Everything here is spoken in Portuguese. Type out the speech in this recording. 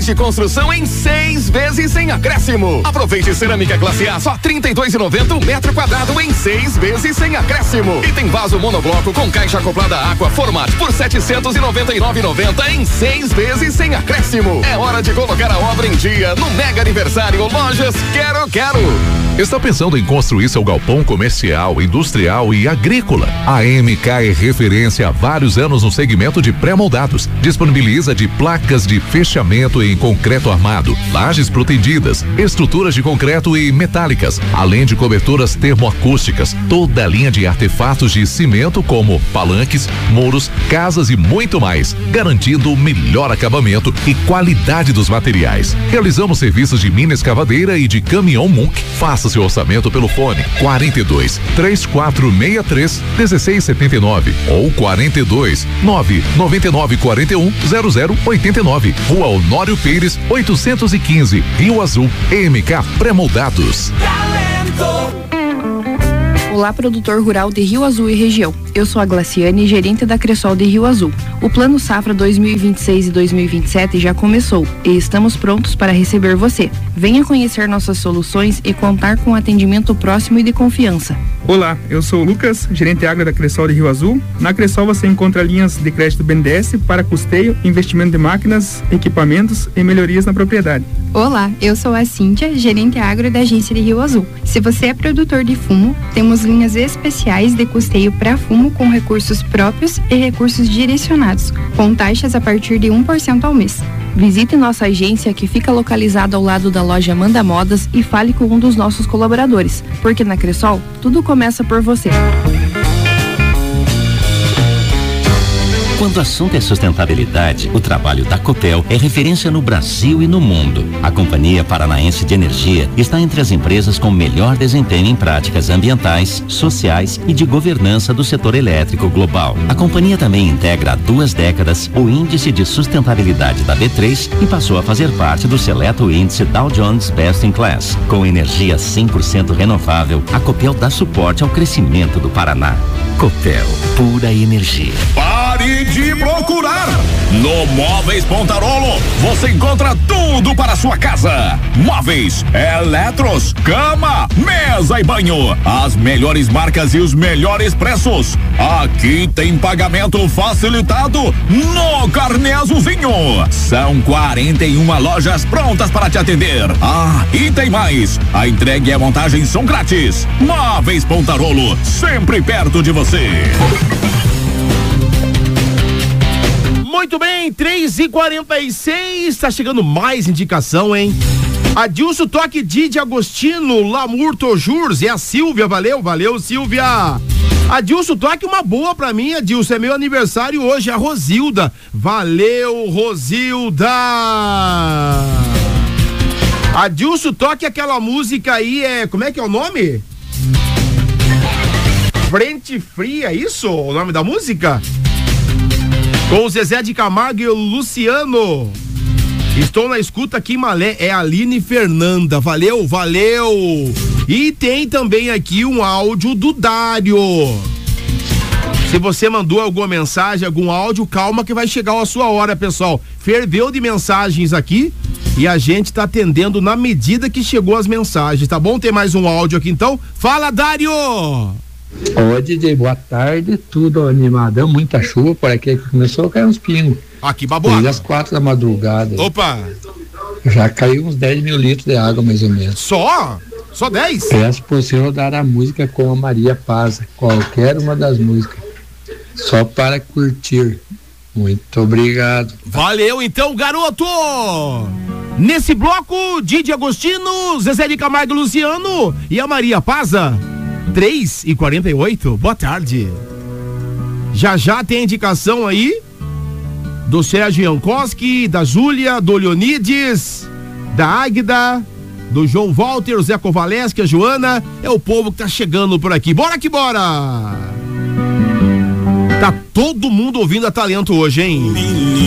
de construção em 6 vezes sem acréscimo. Aproveite cerâmica classe A só R$ 32,90 o metro quadrado em 6 vezes sem acréscimo. E tem vaso monobloco com caixa acoplada Aqua Format por R$ 799,90 em 6 vezes sem acréscimo. É hora de colocar a obra em dia no mega aniversário Lojas Quero. Está pensando em construir seu galpão comercial, industrial e agrícola? A MK é referência há vários anos no segmento de pré-moldados. Disponibiliza de placas de fechamento em concreto armado, lajes protegidas, estruturas de concreto e metálicas, além de coberturas termoacústicas, toda a linha de artefatos de cimento como palanques, muros, casas e muito mais, garantindo o melhor acabamento e qualidade dos materiais. Realizamos serviços de mina escavadeira e de caminhão Munk. Faça seu orçamento pelo fone 42 3463 1679 ou 42 999 41 0089. Rua Honório Pires 815, Rio Azul. MK Pré-moldados. Olá, produtor rural de Rio Azul e região. Eu sou a Glaciane, gerente da Cressol de Rio Azul. O Plano Safra 2026 e 2027 já começou e estamos prontos para receber você. Venha conhecer nossas soluções e contar com atendimento próximo e de confiança. Olá, eu sou o Lucas, gerente agro da Cressol de Rio Azul. Na Cressol você encontra linhas de crédito BNDES para custeio, investimento de máquinas, equipamentos e melhorias na propriedade. Olá, eu sou a Cíntia, gerente agro da agência de Rio Azul. Se você é produtor de fumo, temos linhas especiais de custeio para fumo com recursos próprios e recursos direcionados, com taxas a partir de 1% ao mês. Visite nossa agência que fica localizada ao lado da loja Amanda Modas e fale com um dos nossos colaboradores, porque na Cressol tudo começa por você. Quando o assunto é sustentabilidade, o trabalho da Copel é referência no Brasil e no mundo. A Companhia Paranaense de Energia está entre as empresas com melhor desempenho em práticas ambientais, sociais e de governança do setor elétrico global. A companhia também integra há 2 décadas o Índice de Sustentabilidade da B3 e passou a fazer parte do seleto índice Dow Jones Best in Class. Com energia 100% renovável, a Copel dá suporte ao crescimento do Paraná. Copel, pura energia. Pare de procurar! No Móveis Pontarolo, você encontra tudo para a sua casa. Móveis, eletros, cama, mesa e banho. As melhores marcas e os melhores preços. Aqui tem pagamento facilitado no Carnê Azulzinho. São 41 lojas prontas para te atender. Ah, e tem mais. A entrega e a montagem são grátis. Móveis Pontarolo, sempre perto de você. Muito bem, 3h46, tá chegando mais indicação, hein? Adilson Toque, Didi Agostino, Lamour Tojurs, é a Silvia, valeu Silvia. Adilson Toque, uma boa pra mim, Adilson, é meu aniversário hoje, a Rosilda, valeu Rosilda. Adilson Toque, aquela música aí, como é que é o nome? Frente Fria, isso? O nome da música? Com o Zezé de Camargo e o Luciano. Estou na escuta aqui em Malé, é a Aline Fernanda, valeu. E tem também aqui um áudio do Dário. Se você mandou alguma mensagem, algum áudio, calma que vai chegar a sua hora, pessoal. Ferveu de mensagens aqui e a gente tá atendendo na medida que chegou as mensagens, tá bom? Tem mais um áudio aqui então. Fala, Dário! Ô, DJ, boa tarde, tudo animadão, muita chuva por aqui, começou a cair uns pingos. Aqui, baboada. Desde as 4 da madrugada. Opa! Já caiu uns 10 mil litros de água, mais ou menos. Só 10? Peço por você rodar a música com a Maria Paz, qualquer uma das músicas, só para curtir. Muito obrigado. Valeu então, garoto! Nesse bloco, Didi Agostino, Zezé de Camargo e Luciano e a Maria Paza. 3h48, boa tarde. Já tem a indicação aí do Sérgio Jankowski, da Júlia, do Leonides, da Águida, do João Walter, o Zé Kovaleski, a Joana. É o povo que tá chegando por aqui. Bora que bora! Tá todo mundo ouvindo a Talento hoje, hein?